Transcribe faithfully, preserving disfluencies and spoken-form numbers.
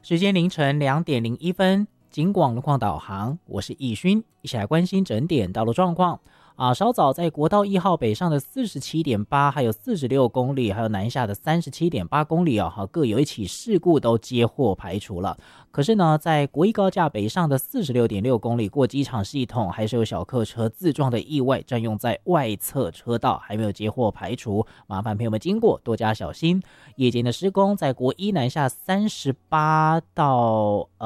时间凌晨两点零一分，警广路况导航，我是易勋，一起来关心整点道路状况。啊，稍早在国道一号北上的四十七点八，还有四十六公里，还有南下的三十七点八公里啊，各有一起事故都接获排除了。可是呢，在国一高架北上的四十六点六公里过机场系统，还是有小客车自撞的意外占用在外侧车道，还没有接获排除，麻烦朋友们经过多加小心。夜间的施工在国一南下三十八到